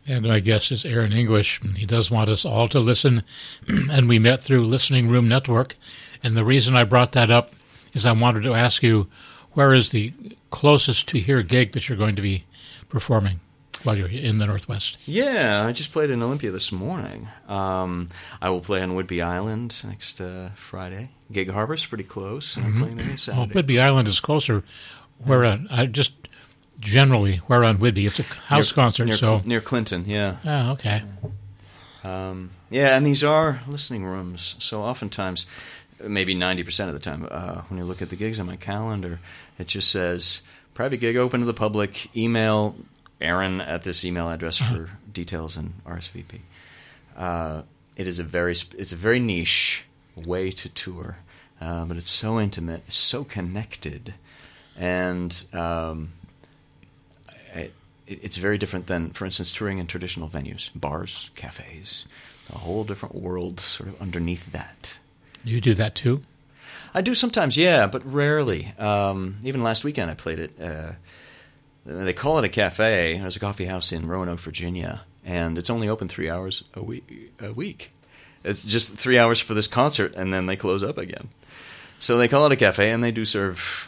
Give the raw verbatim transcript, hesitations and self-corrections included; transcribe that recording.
And my guest is Aaron English. He does want us all to listen, and we met through Listening Room Network. And the reason I brought that up is I wanted to ask you, where is the closest to here gig that you're going to be performing while you're in the Northwest? Yeah, I just played in Olympia this morning. Um, I will play on Whidbey Island next uh, Friday. Gig Harbor's pretty close, and Mm-hmm. I'm playing there Saturday. Well, Whidbey Island is closer. Where on? I just generally where on Whidbey? It's a house near, concert, near, so near Clinton. Yeah. Oh, okay. Um, yeah, and these are listening rooms. So oftentimes, maybe ninety percent of the time, uh, when you look at the gigs on my calendar, it just says private gig open to the public. Email Aaron at this email address Uh-huh. for details and R S V P. Uh, it is a very sp- it's a very niche way to tour, uh, but it's so intimate, it's so connected, and um, it, it's very different than, for instance, touring in traditional venues, bars, cafes. A whole different world sort of underneath that. You do that too? I do sometimes, yeah, but rarely. Um, even last weekend I played it. Uh, they call it a cafe. There's a coffee house in Roanoke, Virginia, and it's only open three hours a week. A week. It's just three hours for this concert, and then they close up again. So they call it a cafe, and they do serve